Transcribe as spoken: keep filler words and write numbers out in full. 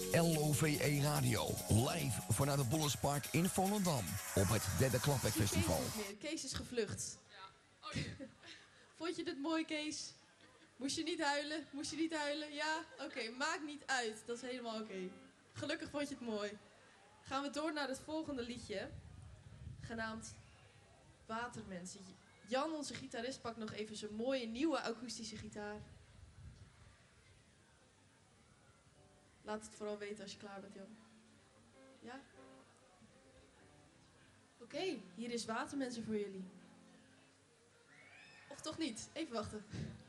L O V E Radio. Live vanuit het Bollerspark in Volendam. Op het derde Klapback Festival. Kees, niet meer. Kees is gevlucht. Ja. Oh, nee. Vond je dit mooi, Kees? Moest je niet huilen? Moest je niet huilen? Ja? Oké, okay, maakt niet uit. Dat is helemaal oké. Okay. Gelukkig vond je het mooi. Gaan we door naar het volgende liedje. Genaamd Watermensen. Jan, onze gitarist, pakt nog even zijn mooie nieuwe akoestische gitaar. Laat het vooral weten als je klaar bent, Jan. Ja? Oké, okay, hier is Watermensen voor jullie. Of toch niet? Even wachten.